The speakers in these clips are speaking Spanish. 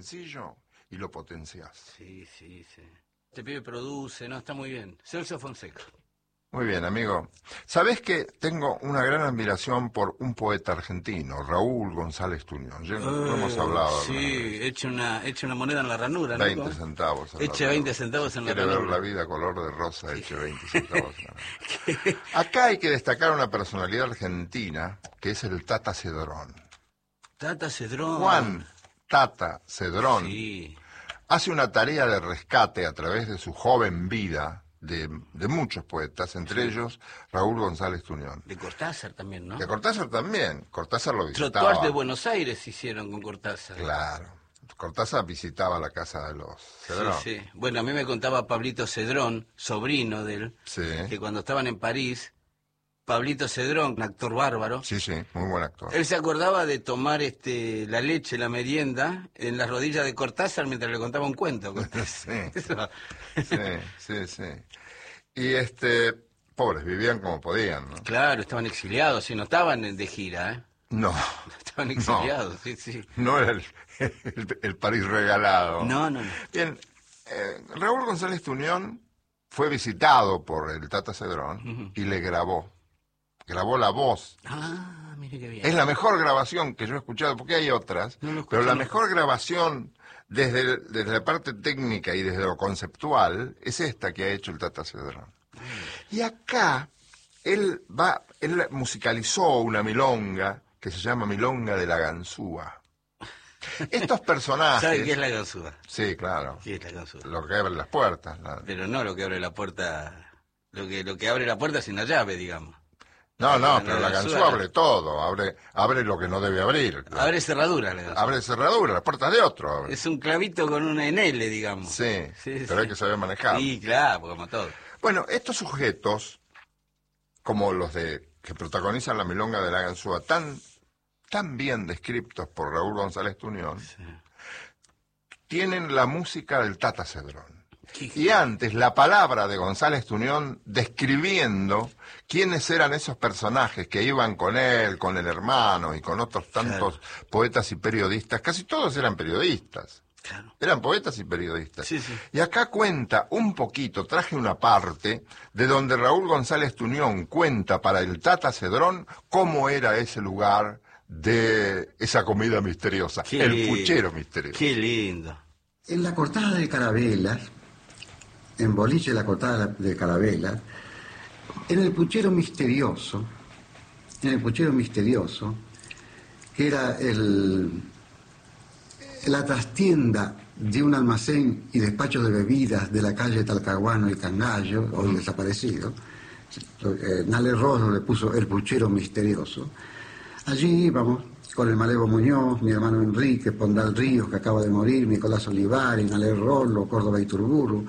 sencillo y lo potenciás. Sí. Este pibe produce, no, está muy bien. Celso Fonseca. Muy bien, amigo. ¿Sabés que tengo una gran admiración por un poeta argentino, Raúl González Tuñón? Ya no hemos hablado. Sí, eche una moneda en la ranura, ¿no? 20 centavos. Eche 20 centavos en la ranura. Quiere ver la vida color de rosa, eche 20 centavos en la ranura. Acá hay que destacar una personalidad argentina, que es el Tata Cedrón. Tata Cedrón. Juan Tata Cedrón. Sí. Hace una tarea de rescate a través de su joven vida de muchos poetas, entre ellos Raúl González Tuñón. De Cortázar también, ¿no? De Cortázar también. Cortázar lo visitaba. Trotuars de Buenos Aires hicieron con Cortázar. Claro. Cortázar visitaba la casa de los Cedrón. Sí. Bueno, a mí me contaba Pablito Cedrón, sobrino de él, que cuando estaban en París, Pablito Cedrón, un actor bárbaro. Sí, muy buen actor. Él se acordaba de tomar la leche, la merienda, en las rodillas de Cortázar mientras le contaba un cuento. Sí. Y pobres, vivían como podían, ¿no? Claro, estaban exiliados, sí, no estaban de gira, ¿eh? No. Estaban exiliados, sí. No era el París regalado. No. Bien, Raúl González Tuñón fue visitado por el Tata Cedrón y le grabó la voz. Ah, mire qué bien. Es la mejor grabación que yo he escuchado, porque hay otras, pero la mejor grabación desde la parte técnica y desde lo conceptual es esta que ha hecho el Tata Cedrón. Y acá él musicalizó una milonga que se llama Milonga de la Ganzúa. Estos personajes... ¿Sabe qué es la ganzúa? Sí, claro. ¿Qué es la ganzúa? Lo que abre las puertas. Pero no lo que abre la puerta... Lo que abre la puerta sin la llave, digamos. No, pero la ganzúa abre todo. Abre lo que no debe abrir. Abre cerradura la ganzúa. Abre cerradura, las puertas de otro abre. Es un clavito con una en L, digamos. Sí, pero hay que saber manejar. Sí, claro, como todo. Bueno, estos sujetos, como los que protagonizan la milonga de la ganzúa, tan bien descriptos por Raúl González Tuñón, tienen la música del Tata Cedrón. Y antes, la palabra de González Tuñón describiendo quiénes eran esos personajes que iban con él, con el hermano y con otros tantos poetas y periodistas. Casi todos eran periodistas. Claro. Eran poetas y periodistas. Sí. Y acá cuenta un poquito, traje una parte, de donde Raúl González Tuñón cuenta para el Tata Cedrón cómo era ese lugar de esa comida misteriosa, el puchero misterioso. Qué lindo. En la cortada de Carabelas, en Boliche la cortada de Carabelas, en el puchero misterioso, que era la trastienda de un almacén y despacho de bebidas de la calle Talcahuano y Cangallo, hoy desaparecido, Nale Rosso le puso el puchero misterioso. Allí íbamos con el Malevo Muñoz, mi hermano Enrique, Pondal Ríos, que acaba de morir, Nicolás Olivari, Nale Rollo, Córdoba Iturburu.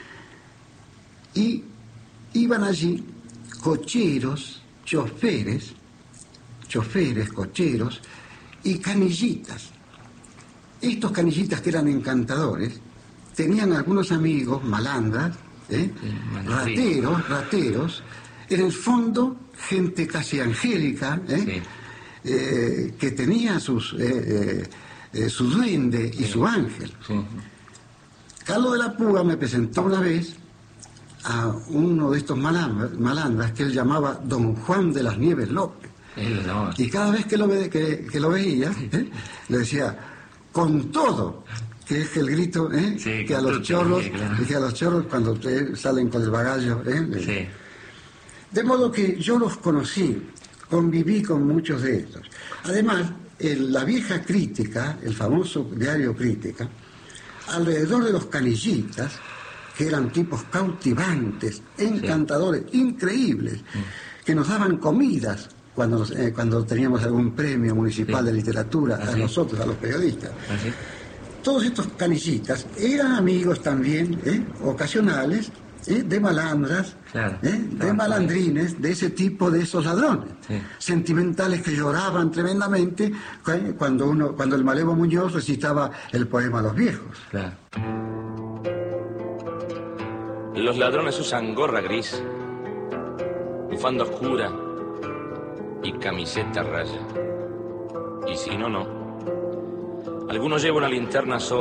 Y iban allí cocheros, choferes, cocheros y canillitas. Estos canillitas que eran encantadores, tenían algunos amigos, malandras, rateros, en el fondo gente casi angélica, que tenía su duende y su ángel. Carlos de la Puga me presentó una vez a uno de estos malandras que él llamaba Don Juan de las Nieves López. Y cada vez que lo veía, le decía, con todo, que es el grito que a los chorros, que a los chorros cuando salen con el bagallo. De modo que yo los conocí, conviví con muchos de estos. Además, la vieja Crítica, el famoso diario Crítica, alrededor de los canillitas, que eran tipos cautivantes, encantadores, increíbles, que nos daban comidas cuando teníamos algún premio municipal de literatura, a nosotros, a los periodistas. Todos estos canillitas eran amigos también, ocasionales, de malandras, de malandrines, de ese tipo de esos ladrones, sentimentales que lloraban tremendamente cuando el Malevo Muñoz recitaba el poema a los viejos. Los ladrones usan gorra gris, bufanda oscura y camiseta raya. Y si no, no. Algunos llevan una linterna sola.